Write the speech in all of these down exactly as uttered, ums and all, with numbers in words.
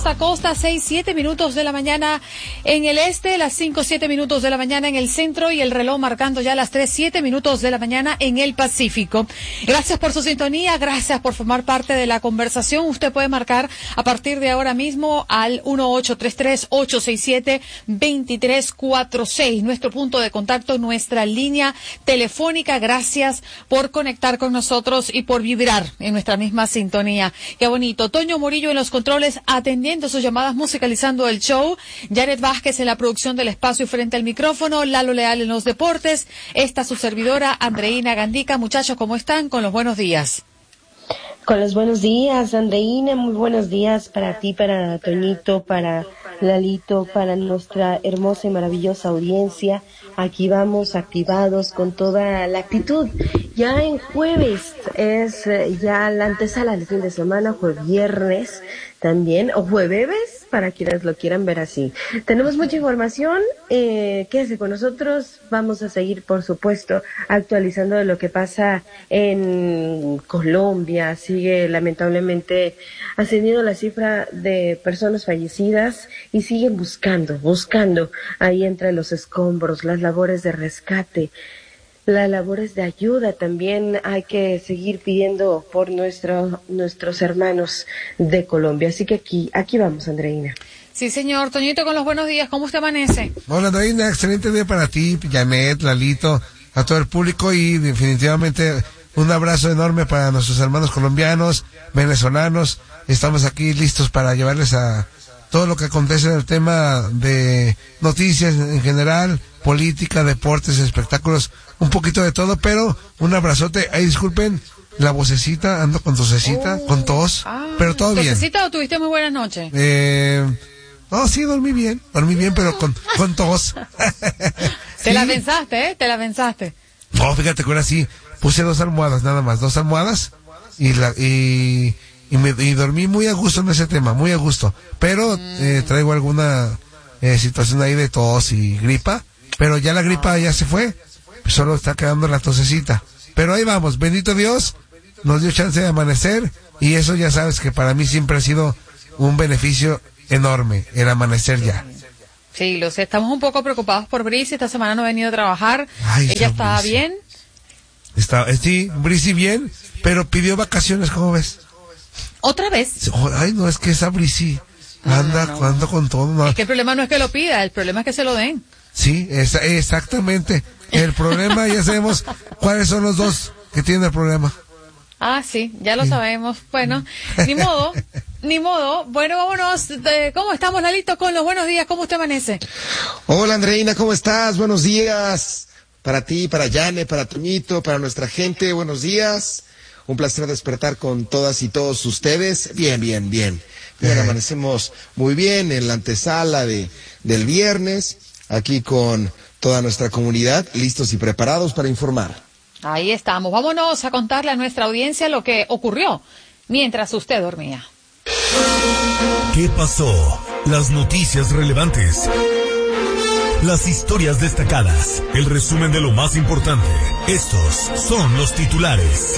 costa a costa, seis, siete minutos de la mañana en el este, las cinco, siete minutos de la mañana en el centro y el reloj marcando ya las tres, siete minutos de la mañana en el Pacífico. Gracias por su sintonía, gracias por formar parte de la conversación. Usted puede marcar a partir de ahora mismo al uno ocho tres tres, ocho seis siete, dos tres cuatro seis, nuestro punto de contacto, nuestra línea telefónica. Gracias por conectar con nosotros y por vibrar en nuestra misma sintonía. Qué bonito. Toño Murillo en los controles, atendiendo sus llamadas, musicalizando el show. Jared Vázquez en la producción del espacio y frente al micrófono. Lalo Leal en los deportes. Esta su servidora, Andreina Gandica. Muchachos, ¿cómo están? Con los buenos días. Con los buenos días, Andreina. Muy buenos días para ti, para Toñito, para Lalito, para nuestra hermosa y maravillosa audiencia. Aquí vamos activados con toda la actitud. Ya en jueves es eh, ya la antesala del fin de semana, fue viernes también, o jueves, para quienes lo quieran ver así. Tenemos mucha información, eh, quédese con nosotros, vamos a seguir, por supuesto, actualizando de lo que pasa en Colombia. Sigue lamentablemente ascendiendo la cifra de personas fallecidas y siguen buscando, buscando ahí entre los escombros, las labores de rescate, las labores de ayuda. También hay que seguir pidiendo por nuestro, nuestros hermanos de Colombia. Así que aquí, aquí vamos, Andreina. Sí, señor. Toñito, con los buenos días. ¿Cómo usted amanece? Hola, Andreina. Excelente día para ti, Janet, Lalito, a todo el público, y definitivamente un abrazo enorme para nuestros hermanos colombianos, venezolanos. Estamos aquí listos para llevarles a todo lo que acontece en el tema de noticias en general, política, deportes, espectáculos, un poquito de todo, pero un abrazote. Ay, disculpen la vocecita, ando con tosecita, oh, con tos, ah, pero todo bien. ¿Tosecita o tuviste muy buenas noches? Eh, no, sí, dormí bien, dormí bien, pero con, con tos. Te ¿Sí? la pensaste, ¿eh? Te la pensaste. No, fíjate que ahora sí, puse dos almohadas, nada más, dos almohadas, y la, y, y me, y dormí muy a gusto en ese tema, muy a gusto. Pero, mm. eh, traigo alguna, eh, situación ahí de tos y gripa, pero ya la gripa ya se fue, solo está quedando la tosecita. Pero ahí vamos, bendito Dios, nos dio chance de amanecer, y eso ya sabes que para mí siempre ha sido un beneficio enorme, el amanecer ya. Sí, lo sé, estamos un poco preocupados por Brice, esta semana no ha venido a trabajar. Ay, ¿ella está Brice. bien? Está, sí, Brice bien, pero pidió vacaciones, ¿cómo ves? ¿Otra vez? Ay, no, es que esa Brice anda, no, no, no. anda con todo. No. Es que el problema no es que lo pida, el problema es que se lo den. Sí, es, exactamente. El problema, ya sabemos cuáles son los dos que tienen el problema. Ah, sí, ya lo sí. sabemos. Bueno, ni modo, ni modo. Bueno, vámonos. De, ¿Cómo estamos, Lalito? Con los buenos días, ¿cómo usted amanece? Hola, Andreina, ¿cómo estás? Buenos días. Para ti, para Yane, para Toñito, para nuestra gente, buenos días. Un placer despertar con todas y todos ustedes. Bien, bien, bien. Bien, amanecemos muy bien en la antesala de, del viernes, aquí con toda nuestra comunidad, listos y preparados para informar. Ahí estamos. Vámonos a contarle a nuestra audiencia lo que ocurrió mientras usted dormía. ¿Qué pasó? Las noticias relevantes. Las historias destacadas. El resumen de lo más importante. Estos son los titulares.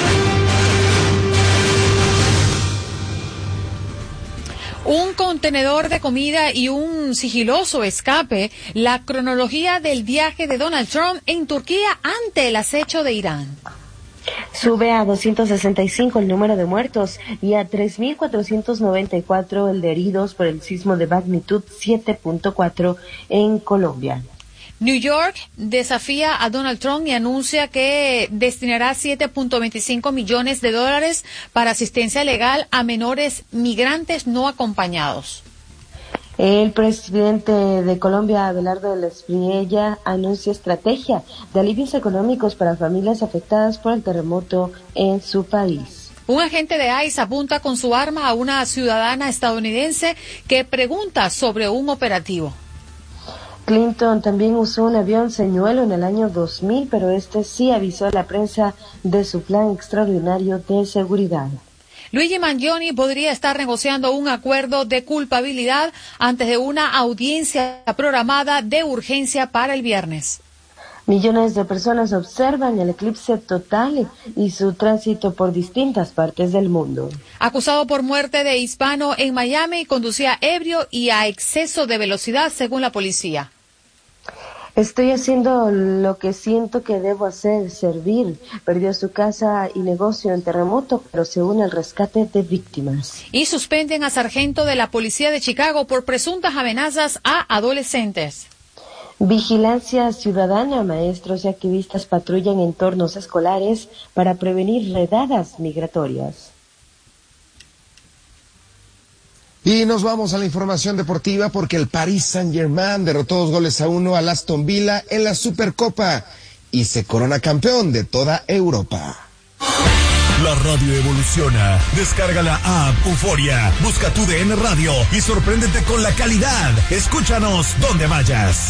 Un contenedor de comida y un sigiloso escape, la cronología del viaje de Donald Trump en Turquía ante el acecho de Irán. Sube a doscientos sesenta y cinco el número de muertos y a tres mil cuatrocientos noventa y cuatro el de heridos por el sismo de magnitud siete punto cuatro en Colombia. New York desafía a Donald Trump y anuncia que destinará siete punto veinticinco millones de dólares para asistencia legal a menores migrantes no acompañados. El presidente de Colombia, Abelardo de la Espriella, anuncia estrategia de alivios económicos para familias afectadas por el terremoto en su país. Un agente de I C E apunta con su arma a una ciudadana estadounidense que pregunta sobre un operativo. Clinton también usó un avión señuelo en el año dos mil, pero este sí avisó a la prensa de su plan extraordinario de seguridad. Luigi Mangione podría estar negociando un acuerdo de culpabilidad antes de una audiencia programada de urgencia para el viernes. Millones de personas observan el eclipse total y su tránsito por distintas partes del mundo. Acusado por muerte de hispano en Miami, conducía ebrio y a exceso de velocidad, según la policía. Estoy haciendo lo que siento que debo hacer, servir. Perdió su casa y negocio en terremoto, pero se une al rescate de víctimas. Y suspenden a sargento de la policía de Chicago por presuntas amenazas a adolescentes. Vigilancia ciudadana, maestros y activistas patrullan entornos escolares para prevenir redadas migratorias. Y nos vamos a la información deportiva porque el Paris Saint-Germain derrotó dos goles a uno al Aston Villa en la Supercopa y se corona campeón de toda Europa. La radio evoluciona. Descarga la app Euforia, busca tu D N Radio y sorpréndete con la calidad. Escúchanos donde vayas.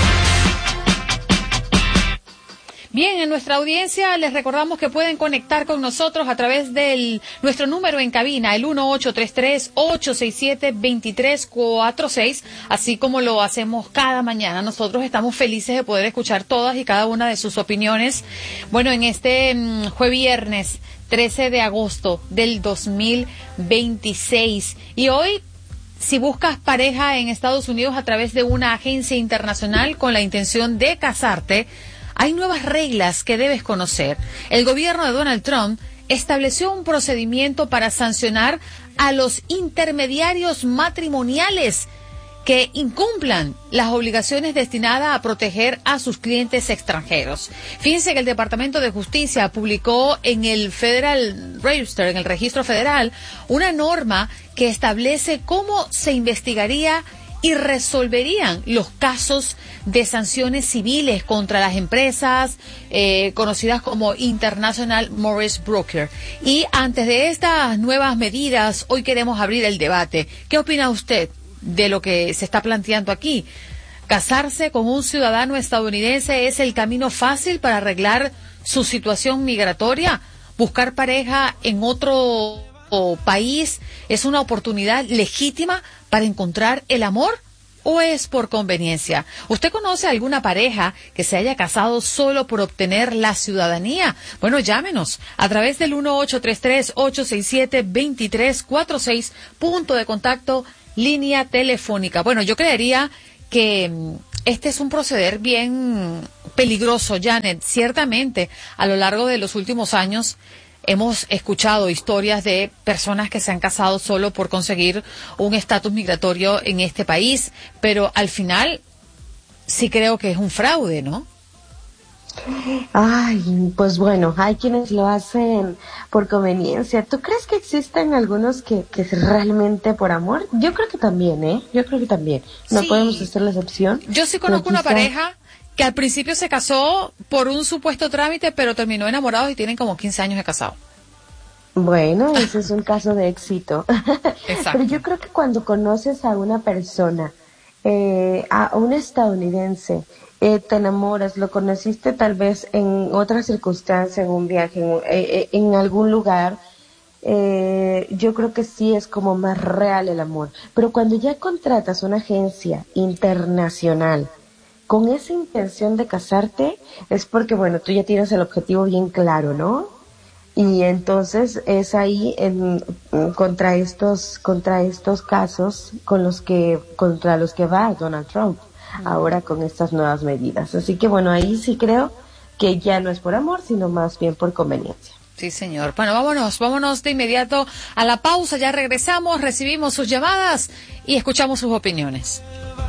Bien, en nuestra audiencia les recordamos que pueden conectar con nosotros a través de nuestro número en cabina, el uno ocho tres tres, ocho seis siete, dos tres cuatro seis, así como lo hacemos cada mañana. Nosotros estamos felices de poder escuchar todas y cada una de sus opiniones. Bueno, en este um, jueves viernes trece de agosto del dos mil veintiséis, y hoy, si buscas pareja en Estados Unidos a través de una agencia internacional con la intención de casarte, hay nuevas reglas que debes conocer. El gobierno de Donald Trump estableció un procedimiento para sancionar a los intermediarios matrimoniales que incumplan las obligaciones destinadas a proteger a sus clientes extranjeros. Fíjense que el Departamento de Justicia publicó en el Federal Register, en el Registro Federal, una norma que establece cómo se investigaría y resolverían los casos de sanciones civiles contra las empresas eh, conocidas como International Mortgage Broker. Y antes de estas nuevas medidas, hoy queremos abrir el debate. ¿Qué opina usted de lo que se está planteando aquí? ¿Casarse con un ciudadano estadounidense es el camino fácil para arreglar su situación migratoria? ¿Buscar pareja en otro país es una oportunidad legítima para encontrar el amor o es por conveniencia? ¿Usted conoce alguna pareja que se haya casado solo por obtener la ciudadanía? Bueno, llámenos a través del uno ocho tres tres, ocho seis siete, dos tres cuatro seis, punto de contacto, línea telefónica. Bueno, yo creería que este es un proceder bien peligroso, Janet. Ciertamente, a lo largo de los últimos años hemos escuchado historias de personas que se han casado solo por conseguir un estatus migratorio en este país, pero al final sí creo que es un fraude, ¿no? Ay, pues bueno, hay quienes lo hacen por conveniencia. ¿Tú crees que existen algunos que, que es realmente por amor? Yo creo que también, ¿eh? Yo creo que también. No Sí. podemos hacer la excepción. Yo sí conozco una quizá... pareja que al principio se casó por un supuesto trámite, pero terminó enamorados y tienen como quince años de casado. Bueno, ese es un caso de éxito. Exacto. Pero yo creo que cuando conoces a una persona, eh, a un estadounidense, eh, te enamoras, lo conociste tal vez en otra circunstancia, en un viaje, en, eh, en algún lugar, eh, yo creo que sí es como más real el amor. Pero cuando ya contratas una agencia internacional con esa intención de casarte, es porque, bueno, tú ya tienes el objetivo bien claro, ¿no? Y entonces es ahí en, contra estos contra estos casos con los que contra los que va Donald Trump ahora con estas nuevas medidas. Así que bueno, ahí sí creo que ya no es por amor, sino más bien por conveniencia. Sí, señor. Bueno, vámonos, vámonos de inmediato a la pausa, ya regresamos, recibimos sus llamadas y escuchamos sus opiniones.